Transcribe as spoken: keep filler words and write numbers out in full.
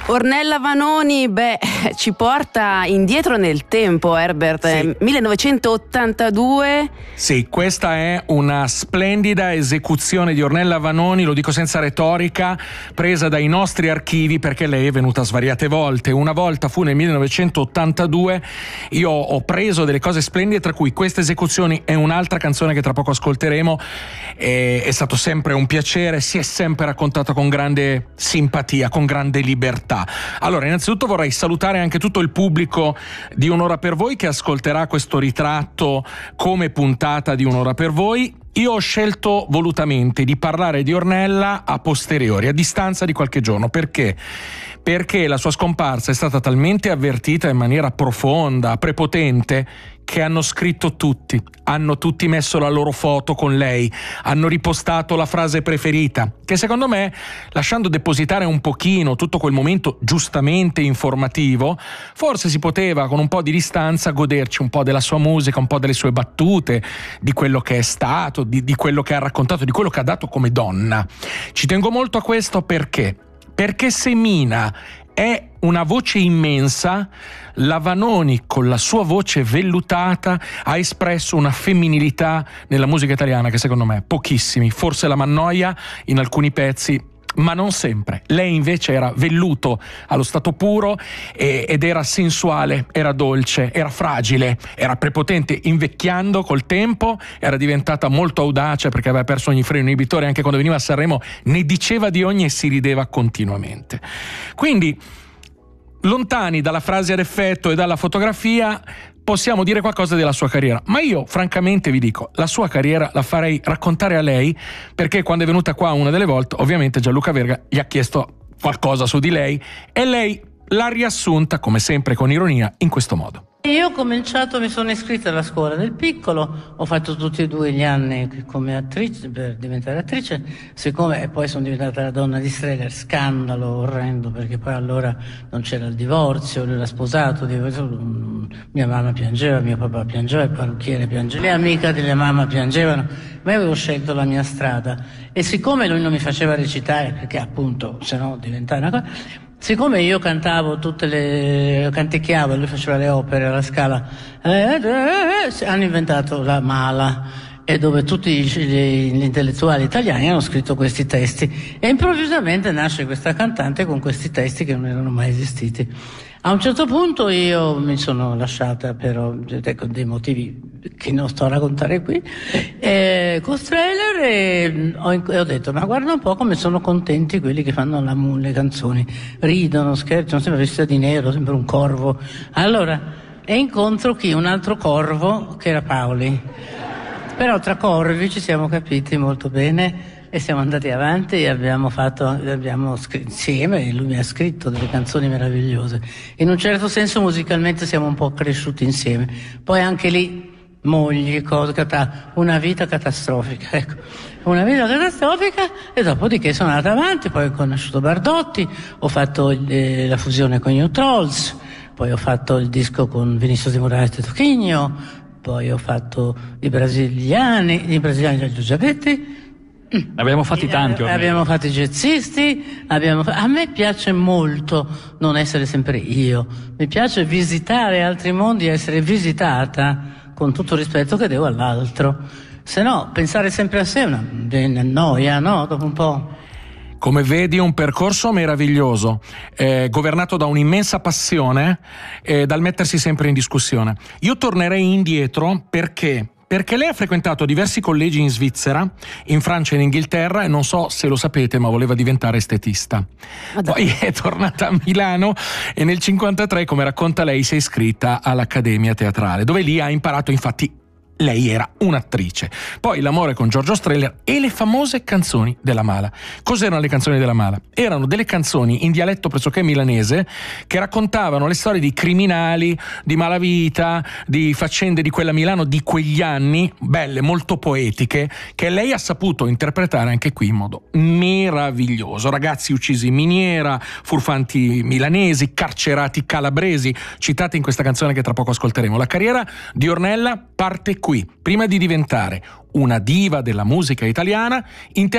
Ornella Vanoni, beh, ci porta indietro nel tempo, Herbert. Sì. millenovecentottantadue. Sì, questa è una splendida esecuzione di Ornella Vanoni, lo dico senza retorica, presa dai nostri archivi, perché lei è venuta svariate volte. Una volta fu nel millenovecentottantadue. Io ho preso delle cose splendide, tra cui questa esecuzione e un'altra canzone che tra poco ascolteremo. E è stato sempre un piacere, si è sempre raccontato con grande simpatia, con grande libertà. Allora, innanzitutto vorrei salutare anche tutto il pubblico di Un'ora per voi che ascolterà questo ritratto come puntata di Un'ora per voi. Io ho scelto volutamente di parlare di Ornella a posteriori, a distanza di qualche giorno. Perché? Perché la sua scomparsa è stata talmente avvertita in maniera profonda, prepotente, che hanno scritto tutti, hanno tutti messo la loro foto con lei, hanno ripostato la frase preferita, che secondo me, lasciando depositare un pochino tutto quel momento giustamente informativo, forse si poteva con un po' di distanza goderci un po' della sua musica, un po' delle sue battute, di quello che è stato, di, di quello che ha raccontato, di quello che ha dato come donna. Ci tengo molto a questo perché? Perché se Mina è una voce immensa, la Vanoni con la sua voce vellutata ha espresso una femminilità nella musica italiana che secondo me pochissimi, forse la Mannoia in alcuni pezzi, ma non sempre. Lei invece era velluto allo stato puro e, ed era sensuale, era dolce, era fragile, era prepotente. Invecchiando col tempo era diventata molto audace perché aveva perso ogni freno inibitore. Anche quando veniva a Sanremo ne diceva di ogni e si rideva continuamente. Quindi, lontani dalla frase ad effetto e dalla fotografia, possiamo dire qualcosa della sua carriera, ma io francamente vi dico, la sua carriera la farei raccontare a lei, perché quando è venuta qua una delle volte, ovviamente Gianluca Verga gli ha chiesto qualcosa su di lei e lei l'ha riassunta, come sempre con ironia, in questo modo. Io ho cominciato, mi sono iscritta alla scuola del piccolo, ho fatto tutti e due gli anni come attrice per diventare attrice, siccome e poi sono diventata la donna di Streller, scandalo orrendo, perché poi allora non c'era il divorzio, lui era sposato, mia mamma piangeva, mio papà piangeva, il parrucchiere piangeva, le amiche della mamma piangevano, ma io avevo scelto la mia strada e siccome lui non mi faceva recitare, perché appunto se no diventava una cosa. Siccome io cantavo tutte le... canticchiavo e lui faceva le opere alla Scala, eh, eh, hanno inventato la Mala, e dove tutti gli, gli intellettuali italiani hanno scritto questi testi e improvvisamente nasce questa cantante con questi testi che non erano mai esistiti. A un certo punto io mi sono lasciata però ecco, dei motivi che non sto a raccontare qui eh, con Streller e ho, e ho detto ma guarda un po' come sono contenti quelli che fanno la, le canzoni, ridono, scherzano, sempre vestita di nero, sempre un corvo. Allora e incontro chi? Un altro corvo che era Paoli, però tra corvi ci siamo capiti molto bene e siamo andati avanti e abbiamo fatto abbiamo scritto insieme e lui mi ha scritto delle canzoni meravigliose. In un certo senso musicalmente siamo un po' cresciuti insieme. Poi anche lì mogli, cose, una vita catastrofica, ecco. Una vita catastrofica e dopodiché sono andata avanti, poi ho conosciuto Bardotti, ho fatto eh, la fusione con New Trolls, poi ho fatto il disco con Vinicius de Moraes e Tocchigno, poi ho fatto i brasiliani, i brasiliani del Giugiabetti. Ne abbiamo fatti tanti ormai. Abbiamo fatto i jazzisti, abbiamo fa... a me piace molto non essere sempre io, mi piace visitare altri mondi e essere visitata con tutto il rispetto che devo all'altro, se no pensare sempre a sé è una, una noia, no? Dopo un po'. Come vedi, un percorso meraviglioso, eh, governato da un'immensa passione e eh, dal mettersi sempre in discussione. Io tornerei indietro perché Perché lei ha frequentato diversi collegi in Svizzera, in Francia e in Inghilterra e non so se lo sapete ma voleva diventare estetista. Poi è tornata a Milano e nel cinquantatré, come racconta lei, si è iscritta all'Accademia Teatrale, dove lì ha imparato, infatti lei era un'attrice. Poi l'amore con Giorgio Streller e le famose canzoni della Mala. Cos'erano le canzoni della Mala? Erano delle canzoni in dialetto pressoché milanese che raccontavano le storie di criminali, di malavita, di faccende di quella Milano di quegli anni, belle, molto poetiche, che lei ha saputo interpretare anche qui in modo meraviglioso. Ragazzi uccisi in miniera, furfanti milanesi, carcerati calabresi, citati in questa canzone che tra poco ascolteremo. La carriera di Ornella parte qui. Qui, prima di diventare una diva della musica italiana, in